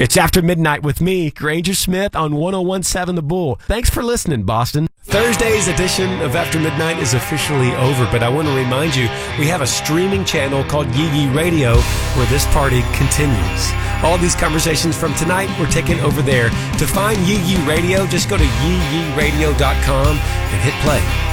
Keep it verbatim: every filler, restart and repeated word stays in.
It's After Midnight with me, Granger Smith, on one oh one point seven The Bull. Thanks for listening, Boston. Thursday's edition of After Midnight is officially over, but I want to remind you, we have a streaming channel called Yee Yee Radio where this party continues. All these conversations from tonight were taken over there. To find Yee Yee Radio, just go to yee yee radio dot com and hit play.